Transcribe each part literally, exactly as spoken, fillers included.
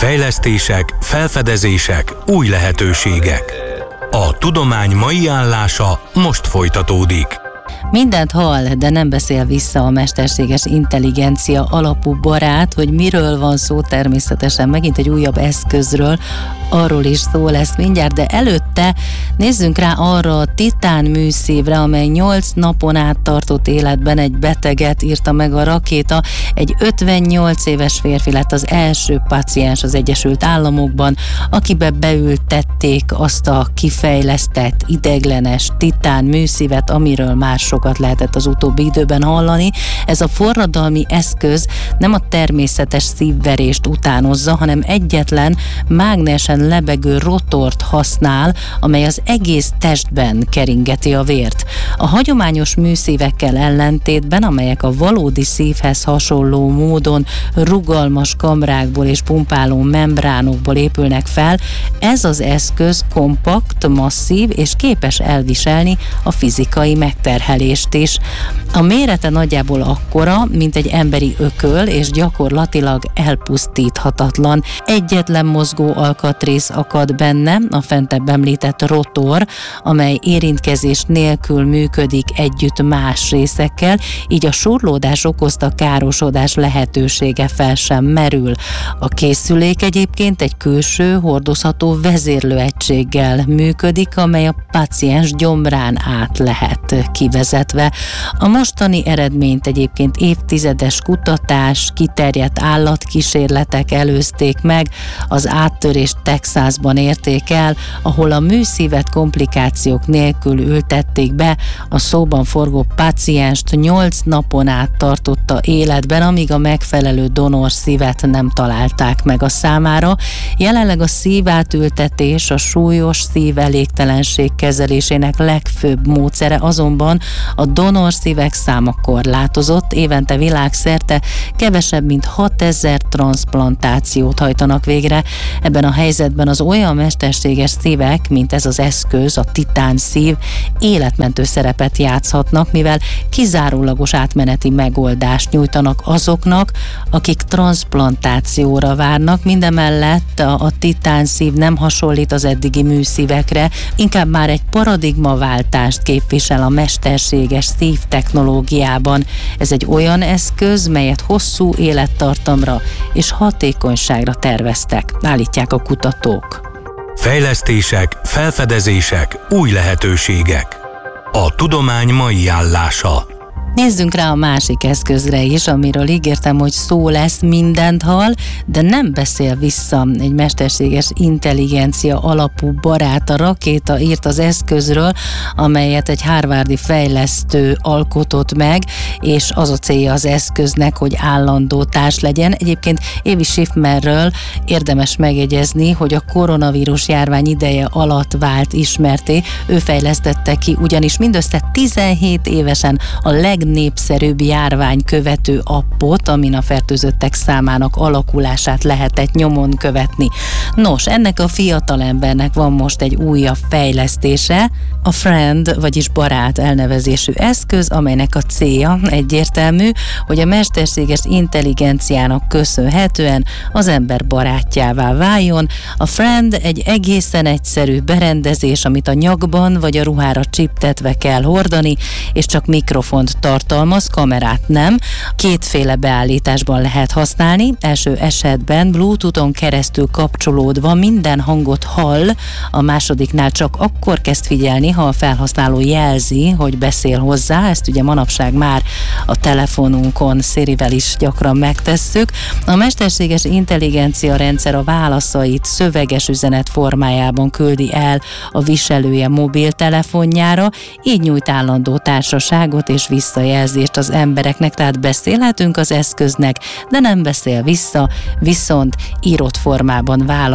Fejlesztések, felfedezések, új lehetőségek. A tudomány mai állása most folytatódik. Mindent hall, de nem beszél vissza a mesterséges intelligencia alapú barát, hogy miről van szó, természetesen megint egy újabb eszközről, arról is szó lesz mindjárt, de előtte nézzünk rá arra a titán műszívre, amely nyolc napon át tartott életben egy beteget, írta meg a rakéta. Egy ötvennyolc éves férfi lett az első páciens az Egyesült Államokban, akibe beültették azt a kifejlesztett, ideiglenes titán műszívet, amiről már sokat lehetett az utóbbi időben hallani. Ez a forradalmi eszköz nem a természetes szívverést utánozza, hanem egyetlen mágnesen lebegő rotort használ, amely az egész testben keringeti a vért. A hagyományos műszívekkel ellentétben, amelyek a valódi szívhez hasonló módon rugalmas kamrákból és pumpáló membránokból épülnek fel, ez az eszköz kompakt, masszív és képes elviselni a fizikai megterhelést is. A mérete nagyjából akkora, mint egy emberi ököl, és gyakorlatilag elpusztíthatatlan. Egyetlen mozgó alkatrész akad benne, a fentebb említett rotor, amely érintkezés nélkül működik együtt más részekkel, így a surlódás okozta károsodás lehetősége fel sem merül. A készülék egyébként egy külső, hordozható vezérlőegységgel működik, amely a páciens gyomrán át lehet kivezetve. A mostani eredményt egyébként évtizedes kutatás, kiterjedt állatkísérletek előzték meg, az áttörést Texasban érték el, ahol a műszívet komplikációk nélkül ültették be, a szóban forgó pácienst nyolc napon át tartotta életben, amíg a megfelelő donorszívet nem találták meg a számára. Jelenleg a szívátültetés a súlyos szívelégtelenség kezelésének legfőbb módszere, azonban a donorszívek száma korlátozott, évente világszerte kevesebb mint hatezer transzplantációt hajtanak végre. Ebben a helyzetben az olyan mesterséges szívek, mint ez az eszköz, a titán szív, életmentő szerepet játszhatnak, mivel kizárólagos átmeneti megoldást nyújtanak azoknak, akik transzplantációra várnak. Mindemellett a, a titán szív nem hasonlít az eddigi műszívekre, inkább már egy paradigmaváltást képvisel a mesterséges szív technológiában. Ez egy olyan eszköz, melyet hosszú élettartamra és hatékonyságra terveztek, állítják a kutatók. Fejlesztések, felfedezések, új lehetőségek. A tudomány mai állása. Nézzünk rá a másik eszközre is, amiről ígértem, hogy szó lesz, mindent hall, de nem beszél vissza. Egy mesterséges intelligencia alapú barát, a rakéta írt az eszközről, amelyet egy harvardi fejlesztő alkotott meg, és az a célja az eszköznek, hogy állandó társ legyen. Egyébként Avi Schiffmerről érdemes megjegyezni, hogy a koronavírus járvány ideje alatt vált ismerté. Ő fejlesztette ki ugyanis mindössze tizenhét évesen a leg legnépszerűbb járvány követő appot, amin a fertőzöttek számának alakulását lehetett nyomon követni. Nos, ennek a fiatalembernek van most egy újabb fejlesztése, a Friend, vagyis barát elnevezésű eszköz, amelynek a célja egyértelmű, hogy a mesterséges intelligenciának köszönhetően az ember barátjává váljon. A Friend egy egészen egyszerű berendezés, amit a nyakban vagy a ruhára csiptetve kell hordani, és csak mikrofont tartalmaz, kamerát nem. Kétféle beállításban lehet használni. Első esetben Bluetoothon keresztül kapcsolódva minden hangot hall, a másodiknál csak akkor kezd figyelni, ha a felhasználó jelzi, hogy beszél hozzá. Ezt ugye manapság már a telefonunkon Sirivel is gyakran megtesszük. A mesterséges intelligencia rendszer a válaszait szöveges üzenet formájában küldi el a viselője mobiltelefonjára, így nyújt állandó társaságot és visszajelzést az embereknek, tehát beszélhetünk az eszköznek, de nem beszél vissza, viszont írott formában válasz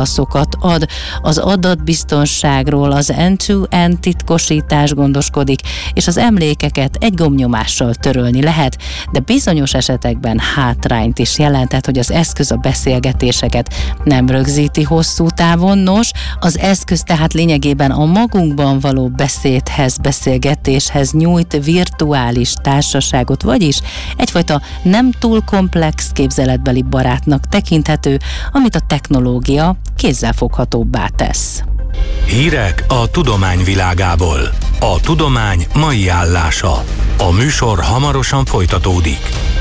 válaszokat ad. Az adatbiztonságról az end-to-end titkosítás gondoskodik, és az emlékeket egy gombnyomással törölni lehet, de bizonyos esetekben hátrányt is jelentett, hogy az eszköz a beszélgetéseket nem rögzíti hosszú távon. Nos, az eszköz tehát lényegében a magunkban való beszédhez, beszélgetéshez nyújt virtuális társaságot, vagyis egyfajta nem túl komplex képzeletbeli barátnak tekinthető, amit a technológia kézzelfoghatóbbá tesz. Hírek a tudomány világából. A tudomány mai állása. A műsor hamarosan folytatódik.